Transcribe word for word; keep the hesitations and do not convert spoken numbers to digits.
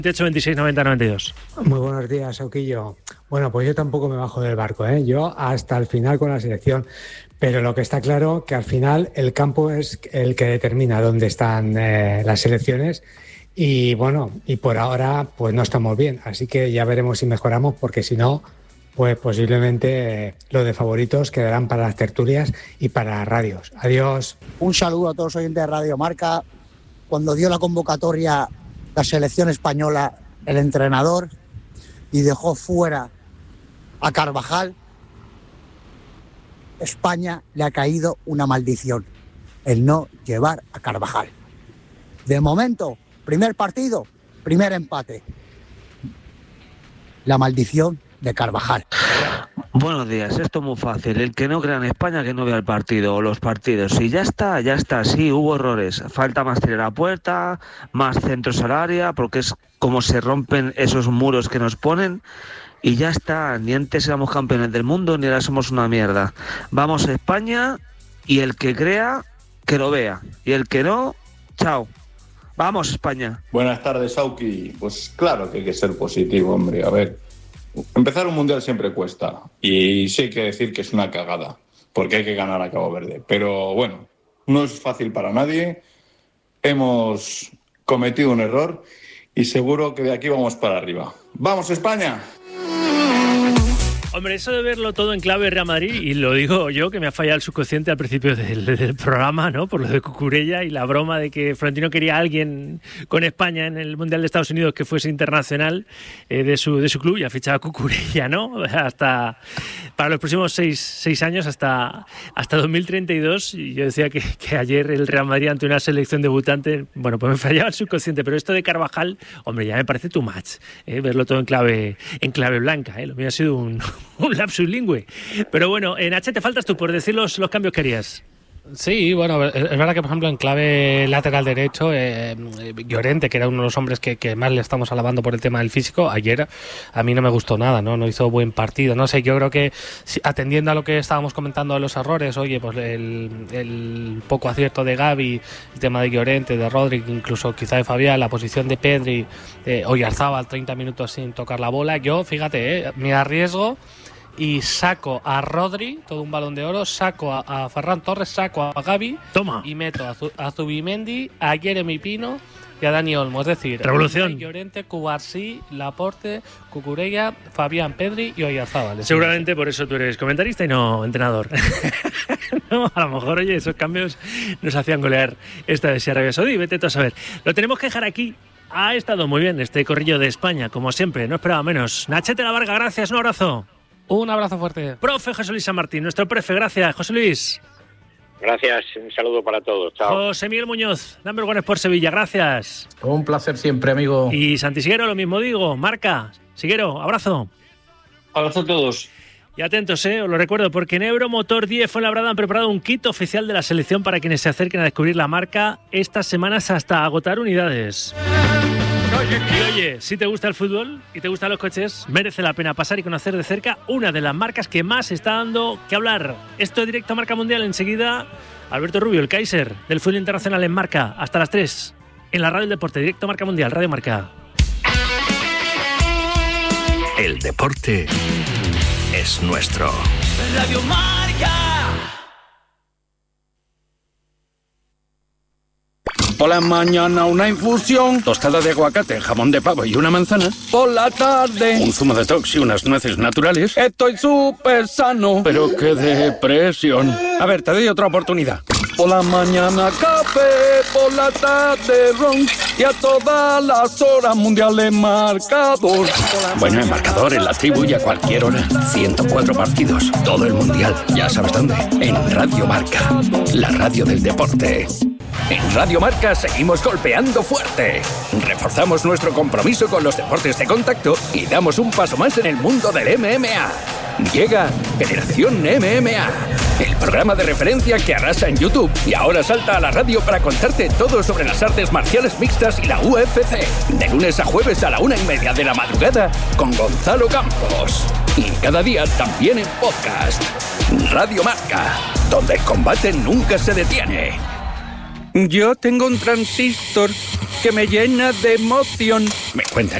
veintiocho, veintiséis, noventa, noventa y dos. Muy buenos días, Sauquillo. Bueno, pues yo tampoco me bajo del barco, ¿eh? Yo hasta el final con la selección, pero lo que está claro que al final el campo es el que determina dónde están eh, las selecciones y bueno, y por ahora pues no estamos bien, así que ya veremos si mejoramos, porque si no, pues posiblemente eh, lo de favoritos quedarán para las tertulias y para las radios. Adiós. Un saludo a todos los oyentes de Radio Marca. Cuando dio la convocatoria la selección española, el entrenador, y dejó fuera a Carvajal, España le ha caído una maldición, el no llevar a Carvajal. De momento, primer partido, primer empate. La maldición de Carvajal. Buenos días, esto es muy fácil. El que no crea en España, que no vea el partido o los partidos. Y ya está, ya está. Sí, hubo errores. Falta más tirar a puerta, más centros al área, porque es como se rompen esos muros que nos ponen. Y ya está. Ni antes éramos campeones del mundo, ni ahora somos una mierda. Vamos a España y el que crea, que lo vea. Y el que no, chao. Vamos, España. Buenas tardes, Sauki. Pues claro que hay que ser positivo, hombre. A ver, empezar un mundial siempre cuesta y sí hay que decir que es una cagada porque hay que ganar a Cabo Verde, pero bueno, no es fácil para nadie, hemos cometido un error y seguro que de aquí vamos para arriba. ¡Vamos, España! Hombre, eso de verlo todo en clave Real Madrid, y lo digo yo, que me ha fallado el subconsciente al principio del, del programa, ¿no? Por lo de Cucurella y la broma de que Florentino quería a alguien con España en el Mundial de Estados Unidos que fuese internacional eh, de su de su club, y ha fichado a Cucurella, ¿no? Hasta para los próximos seis, seis años, hasta, hasta dos mil treinta y dos. Y yo decía que, que ayer el Real Madrid ante una selección debutante, bueno, pues me fallaba el subconsciente, pero esto de Carvajal, hombre, ya me parece too much, ¿eh? Verlo todo en clave, en clave blanca, ¿eh? Lo mío ha sido un un lapsus lingüe. Pero bueno, en H te faltas tú por decir los, los cambios que harías. Sí, bueno, es verdad que por ejemplo en clave lateral derecho, eh, Llorente, que era uno de los hombres que, que más le estamos alabando por el tema del físico, ayer a mí no me gustó nada, no no hizo buen partido, no sé, yo creo que atendiendo a lo que estábamos comentando de los errores, oye, pues el, el poco acierto de Gavi, el tema de Llorente, de Rodri, incluso quizá de Fabián, la posición de Pedri, eh, Oyarzábal treinta minutos sin tocar la bola, yo, fíjate, eh, me arriesgo y saco a Rodri, todo un Balón de Oro, saco a, a Ferran Torres, saco a Gavi. Toma. Y meto a, Zu, a Zubimendi, a Jeremy Pino y a Dani Olmo. Es decir, revolución. Llorente, Cubarsí, Laporte, Cucurella, Fabián, Pedri y Oyarzábal. Seguramente por eso tú eres comentarista y no entrenador. No, a lo mejor, oye, esos cambios nos hacían golear esta de Arabia Saudí. Vete tú a saber. Lo tenemos que dejar aquí. Ha estado muy bien este corrillo de España, como siempre. No esperaba menos. Nachete La Varga, gracias. Un abrazo. Un abrazo fuerte. Profe José Luis San Martín, nuestro profe, gracias. José Luis. Gracias, un saludo para todos. Chao. José Miguel Muñoz, Number One Sport Sevilla, gracias. Un placer siempre, amigo. Y Santi Siguero, lo mismo digo. Marca, Siguero, abrazo. Abrazo a todos. Y atentos, eh, os lo recuerdo, porque en Euromotor diez Fuenlabrada han preparado un kit oficial de la selección para quienes se acerquen a descubrir la marca estas semanas hasta agotar unidades. Y oye, si te gusta el fútbol y te gustan los coches, merece la pena pasar y conocer de cerca una de las marcas que más está dando que hablar. Esto es Directo a Marca Mundial. Enseguida, Alberto Rubio, el Kaiser del fútbol internacional en Marca, hasta las tres, en la Radio del Deporte, Directo a Marca Mundial, Radio Marca. El deporte es nuestro. Radio Marca. Por la mañana una infusión, tostada de aguacate, jamón de pavo y una manzana. Por la tarde un zumo de detox y unas nueces naturales. Estoy súper sano, pero qué depresión. A ver, te doy otra oportunidad. Por la mañana café, por la tarde ron y a todas las horas mundiales marcador. Bueno, en marcador, en la tribu y a cualquier hora. ciento cuatro partidos, todo el mundial. Ya sabes dónde. En Radio Marca, la radio del deporte. En Radio Marca seguimos golpeando fuerte. Reforzamos nuestro compromiso con los deportes de contacto y damos un paso más en el mundo del M M A. Llega Generación M M A, el programa de referencia que arrasa en YouTube y ahora salta a la radio para contarte todo sobre las artes marciales mixtas y la U F C. De lunes a jueves a la una y media de la madrugada con Gonzalo Campos. Y cada día también en podcast. Radio Marca, donde el combate nunca se detiene. Yo tengo un transistor que me llena de emoción. Me cuentan